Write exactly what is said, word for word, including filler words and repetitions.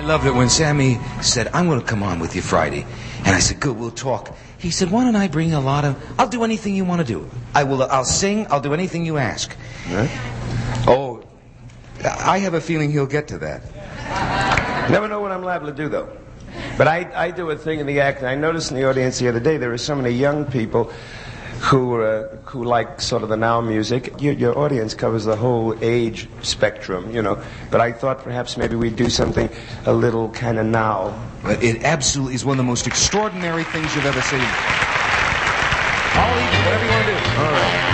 loved it when Sammy said, I'm going to come on with you Friday. And I said, good, we'll talk. He said, why don't I bring a lot of... I'll do anything you want to do. I will, I'll sing, I'll do anything you ask. Huh? Oh, I have a feeling he'll get to that. Never know what I'm liable to do, though. But I, I do a thing in the act, and I noticed in the audience the other day there are so many young people who uh, who like sort of the now music. Your, your audience covers the whole age spectrum, you know. But I thought perhaps maybe we'd do something a little kind of now. But it absolutely is one of the most extraordinary things you've ever seen. I'll eat whatever you want to do. All right.